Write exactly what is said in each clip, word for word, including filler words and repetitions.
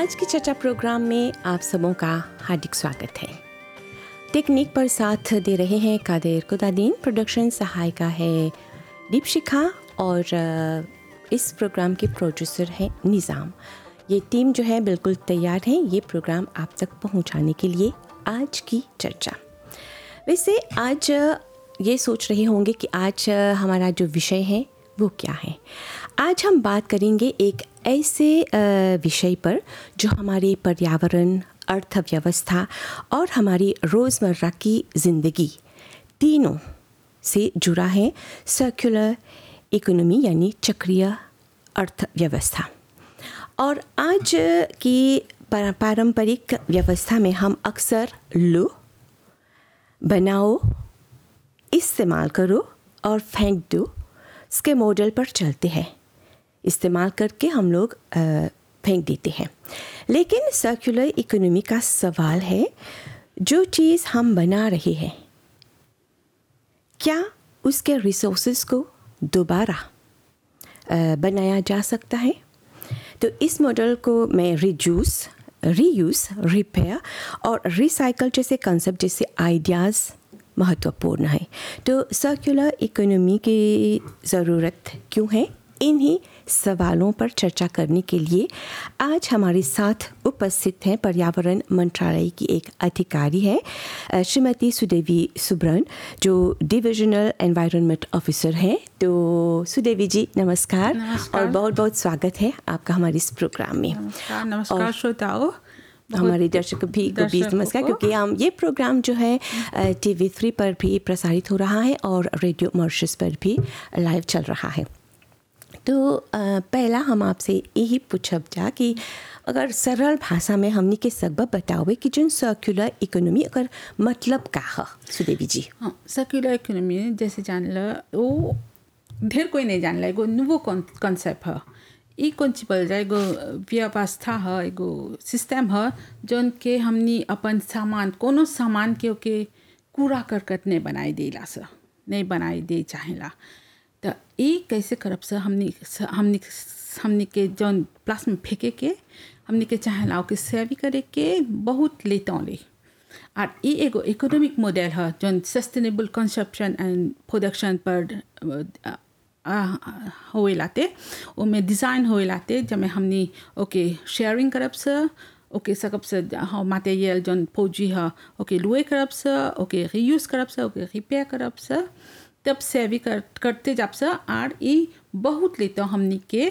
आज की चर्चा प्रोग्राम में आप सबों का हार्दिक स्वागत है। टेक्निक पर साथ दे रहे हैं कादिर कुदादीन, प्रोडक्शन सहायिका है दीपशिखा और इस प्रोग्राम के प्रोड्यूसर हैं निज़ाम। ये टीम जो है बिल्कुल तैयार है ये प्रोग्राम आप तक पहुंचाने के लिए। आज की चर्चा वैसे आज ये सोच रहे होंगे कि आज हमारा जो विषय है वो क्या है। आज हम बात करेंगे एक ऐसे विषय पर जो हमारे पर्यावरण, अर्थव्यवस्था और हमारी रोज़मर्रा की ज़िंदगी तीनों से जुड़ा है, सर्कुलर इकोनॉमी यानी चक्रीय अर्थव्यवस्था। और आज की पारंपरिक व्यवस्था में हम अक्सर लो, बनाओ, इस्तेमाल करो और फेंक दो इसके मॉडल पर चलते हैं। इस्तेमाल करके हम लोग फेंक देते हैं। लेकिन सर्कुलर इकोनॉमी का सवाल है, जो चीज़ हम बना रहे हैं क्या उसके रिसोर्सेज को दोबारा बनाया जा सकता है। तो इस मॉडल को मैं रिड्यूस, रीयूज़, रिपेयर और रिसाइकल जैसे कंसेप्ट जैसे आइडियाज़ महत्वपूर्ण है। तो सर्कुलर इकोनॉमी की ज़रूरत क्यों है, इन्हीं सवालों पर चर्चा करने के लिए आज हमारे साथ उपस्थित हैं पर्यावरण मंत्रालय की एक अधिकारी है श्रीमती सुदेवी सुब्रन, जो डिविजनल एनवायरनमेंट ऑफिसर हैं। तो सुदेवी जी नमस्कार, नमस्कार और बहुत बहुत स्वागत है आपका हमारे इस प्रोग्राम में। नमस्कार, नमस्कार श्रोताओं, हमारे दर्शक भी को भी नमस्कार, क्योंकि हम ये प्रोग्राम जो है टीवी थ्री पर भी प्रसारित हो रहा है और रेडियो मॉरिशस पर भी लाइव चल रहा है। तो पहला हम आपसे यही पूछब जा कि अगर सरल भाषा में हमने के सकबा बताओगे कि जो सर्कुलर इकोनॉमी अगर मतलब का है सुदेवी जी। हाँ, सर्कुलर इकोनॉमी जैसे जान लो वो ढेर कोई नहीं जान ला, एगो नवो कॉन्सेप्ट है। ई कौन ची बोल जाए, एगो व्यवस्था है, एगो सिस्टम है जौन के हमनी अपन सामान कोनो सामान के ओके कूड़ा करकट नहीं बनाई देला से नहीं बनाई दे चाहेला। तो ये कैसे करब से हमनी हमनी हमनी के जौन प्लास में फेंके के हमनी के चाहेला ओके सेव करे के बहुत लेता ले। और ये एगो इकोनॉमिक मॉडल है जौन सस्टेनेबल कंजप्शन एंड प्रोडक्शन पर होए लाते ओमे डिज़ाइन होए लाते, जब हमनी ओके शेयरिंग करब से ओके सकब से हाँ मटेरियल जौन फौजी है ओके लुए करब से ओके रीयूज़ करब से ओके रिपेयर करब से तब सेवी कर करते जब से और ये बहुत लेता हमनी के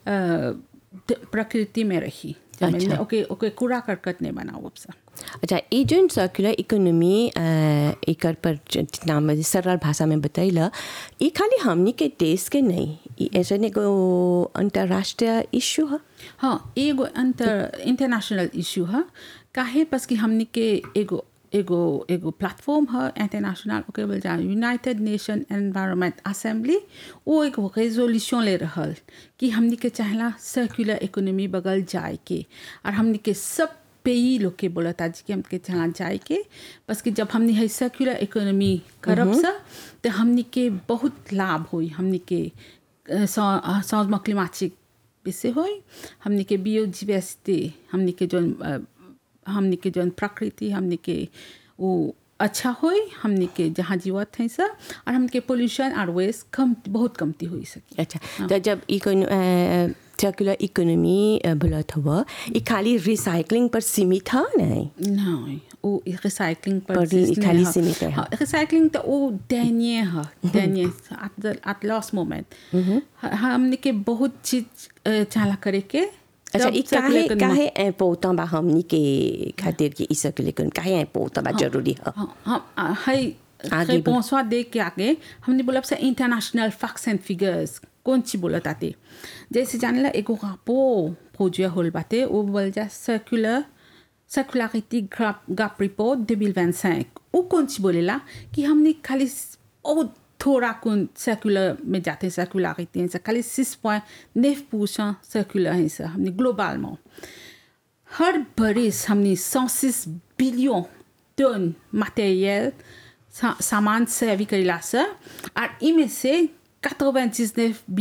प्रकृति में रही। अच्छा। ओके ओके कूड़ा करकट नहीं बनाओ अब से। अच्छा, ये जो सर्कुलर इकोनॉमी एक पर जितना मैं सरल भाषा में बताइला, ये खाली हमनी के देश के नहीं, ऐसा नहीं को अंतर्राष्ट्रीय इशू है। हाँ, एगो अंतर इंटरनेशनल इशू है। काहे बस कि हमनी के एगो एगो एगो प्लेटफॉर्म है इंटरनेशनल, ओके बोल जा यूनाइटेड नेशन एनवायरनमेंट असेंबली, वो एक रेजोल्यूशन ले रहल कि हमनी के चाहला सर्कुलर इकोनॉमी बगल जाए के, और हमनी के सब पेई लोग के बोला था कि हमके चला जाए के बस कि जब हमने है सर्कुलर इकोनॉमी करब सा तो हमनी के बहुत लाभ हुई। हमनी के साउंड क्लिमाटिक विषय हुई, हमनी के बायोडाइवर्सिटी, हमनी के जो हमनी के जो प्रकृति हमनी के वो अच्छा हुई, हमनी के जहाँ जीवत हैं सर, और हमनी के पोल्यूशन और वेस्ट कम बहुत कमती हुई सकी। अच्छा, हाँ। तो जब इकोनो सर्कुलर इकोनॉमी बोला था ये खाली रिसाइकलिंग पर सीमित है नहीं? नहीं, वो रिसाइकलिंग पर, पर खाली सीमित है। रिसाइकलिंग तो वो दैनीय है, दैनीय एट लास्ट मोमेंट हमने के बहुत चीज चाला करे के। अच्छा, ये काहे काहे इम्पोर्टेंट बा हमनी के खातिर की सर्कुलर इकोनॉमी काहे इम्पोर्टेंट बा, जरूरी है? हम है आगे पहुंचवा दे के आगे हमने बोला से इंटरनेशनल फैक्ट्स एंड फिगर्स कौन सी बोला ताते, जैसे जानला एगो रापो प्रोजेक्ट होल बाते वो बोल जा सर्कुलर सर्कुलरिटी गैप रिपोर्ट दो हज़ार पच्चीस। वो कौन सी बोलेला कि हमने खाली ओ थोड़ा कौन सर्कुलर में जाते सर्कुलरिटी है, खाली सिक्स पॉइंट नेफ परसेंट सर्कुलर है सर हमने ग्लोबल में। हर बरिस हमने सौ सिक्स बिलियन टन मटेरियल सामान सेवी करेला सर, और इनमें से quatre-vingt-dix-neuf